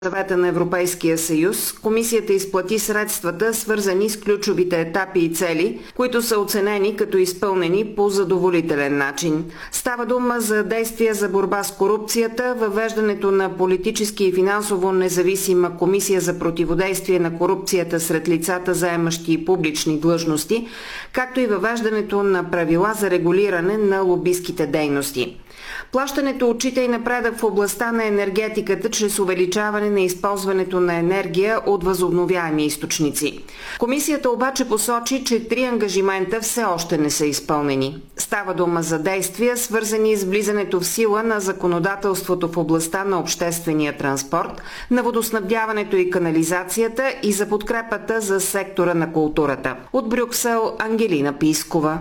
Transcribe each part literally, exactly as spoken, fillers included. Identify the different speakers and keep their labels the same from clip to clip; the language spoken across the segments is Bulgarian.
Speaker 1: Съвета на Европейския съюз, комисията изплати средствата, свързани с ключовите етапи и цели, които са оценени като изпълнени по задоволителен начин. Става дума за действия за борба с корупцията, въвеждането на политически и финансово независима комисия за противодействие на корупцията сред лицата, заемащи публични длъжности, както и въвеждането на правила за регулиране на лобистките дейности. Плащането отчита и напредък в областта на енергетиката чрез увеличаване на използването на енергия от възобновяеми източници. Комисията обаче посочи, че три ангажимента все още не са изпълнени. Става дума за действия, свързани с влизането в сила на законодателството в областта на обществения транспорт, на водоснабдяването и канализацията и за подкрепата за сектора на културата. От Брюксел, Ангелина Пискова.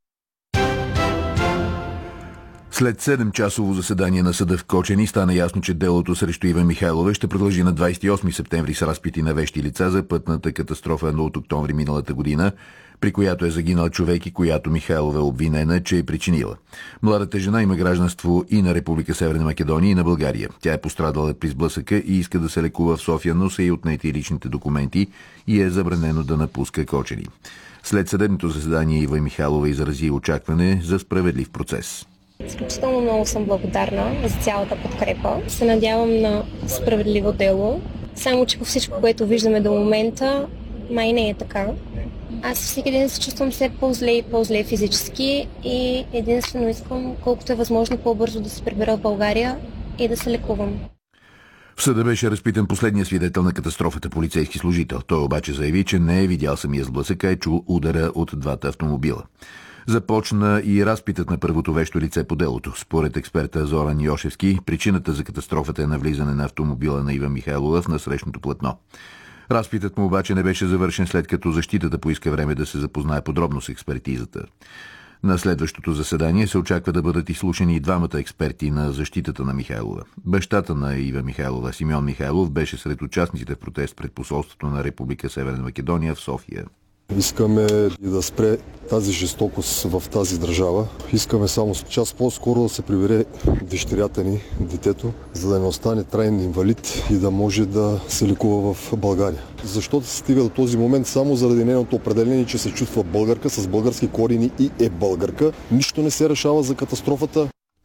Speaker 2: След седемчасово заседание на съда в Кочани стана ясно, че делото срещу Ива Михайлова ще продължи на двадесет и осми септември с разпити на вещи лица за пътната катастрофа от октомври миналата година, при която е загинал човек и която Михайлова е обвинена, че е причинила. Младата жена има гражданство и на Република Северна Македония, и на България. Тя е пострадала при сблъсъка и иска да се лекува в София, но са й отнети личните документи и е забранено да напуска Кочани. След съдебното заседание Ива Михайлова изрази очакване за справедлив процес.
Speaker 3: Изключително много съм благодарна за цялата подкрепа. Се надявам на справедливо дело. Само че по всичко, което виждаме до момента, май не е така. Аз всеки ден се чувствам все по-зле и по-зле физически и единствено искам колкото е възможно по-бързо да се прибера в България и да се лекувам.
Speaker 2: В съда беше разпитан последния свидетел на катастрофата, полицейски служител. Той обаче заяви, че не е видял самия сблъсък, а е чул удара от двата автомобила. Започна и разпитът на първото вещо лице по делото. Според експерта Зоран Йошевски, причината за катастрофата е навлизане на автомобила на Ива Михайлова в насрещното платно. Разпитът му обаче не беше завършен, след като защитата поиска време да се запознае подробно с експертизата. На следващото заседание се очаква да бъдат изслушани и двамата експерти на защитата на Михайлова. Бащата на Ива Михайлова, Симеон Михайлов, беше сред участниците в протест пред посолството на Република Северна Македония в София.
Speaker 4: Искаме да спре тази жестокост в тази държава. Искаме само час по-скоро да се прибере дъщерята ни, детето, за да не остане траен инвалид и да може да се лекува в България. Защото се стига до този момент само заради нейното определение, че се чувства българка с български корени и е българка. Нищо не се решава за катастрофата.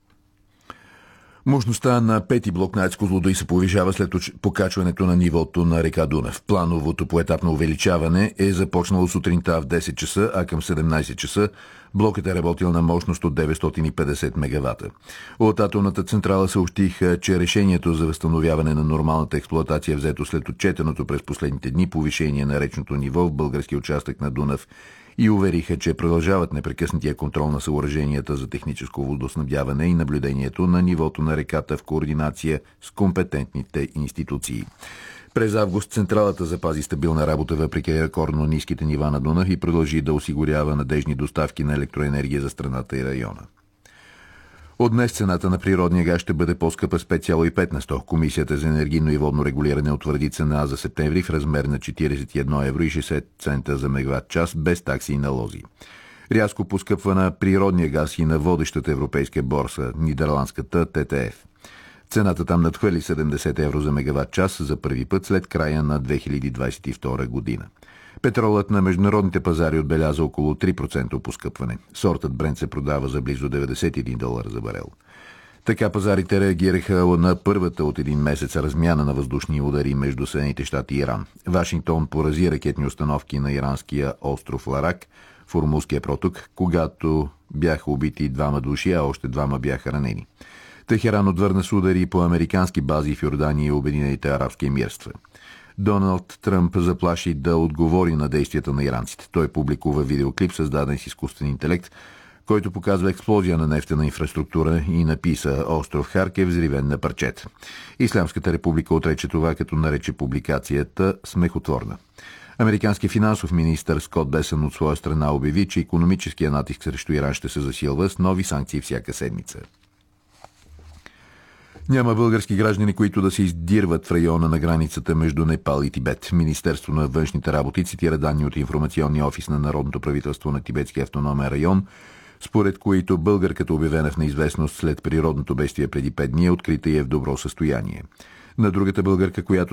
Speaker 2: Мощността на пети блок на АЕЦ Козлодуй се повишава след покачването на нивото на река Дунав. Плановото поетапно увеличаване е започнало сутринта в десет часа, а към седемнадесет часа блокът е работил на мощност от деветстотин и петдесет мегавата. От атомната централа съобщиха, че решението за възстановяване на нормалната експлоатация е взето след отчетеното през последните дни повишение на речното ниво в български участък на Дунав и увериха, че продължават непрекъснатия контрол на съоръженията за техническо водоснабдяване и наблюдението на нивото на реката в координация с компетентните институции. През август централата запази стабилна работа въпреки рекордно ниските нива на Дунав и продължи да осигурява надежни доставки на електроенергия за страната и района. От днес цената на природния газ ще бъде по-скъпа с пет цяло и пет на сто. Комисията за енергийно и водно регулиране утвърди цена за септември в размер на четиридесет и едно евро и шестдесет цента за мегават час без такси и налози. Рязко поскъпва на природния газ и на водещата европейска борса, нидерландската Т Т Ф. Цената там надхвърли седемдесет евро за мегават час за първи път след края на две хиляди двадесет и втора година. Петролът на международните пазари отбеляза около три процента поскъпване. Сортът Брент се продава за близо деветдесет и един долара за барел. Така пазарите реагираха на първата от един месец размяна на въздушни удари между Съединените щати и Иран. Вашингтон порази ракетни установки на иранския остров Ларак в Ормузския проток, когато бяха убити двама души, а още двама бяха ранени. Техеран отвърна с удари по американски бази в Йордания и Обединените арабски емирства. Доналд Тръмп заплаши да отговори на действията на иранците. Той публикува видеоклип, създаден с изкуствен интелект, който показва експлозия на нефтена инфраструктура и написа «Остров Харк е взривен на парчета». Ислямската република отрече това, като нарече публикацията смехотворна. Американски финансов министър Скот Бесън от своя страна обяви, че икономическия натиск срещу Иран ще се засилва с нови санкции всяка седмица. Няма български граждани, които да се издирват в района на границата между Непал и Тибет. Министерство на външните работи цитира данни от информационния офис на Народното правителство на Тибетския автономен район, според които българката, обявена в неизвестност след природното бедствие преди пет дни, е открита и е в добро състояние. На другата българка, която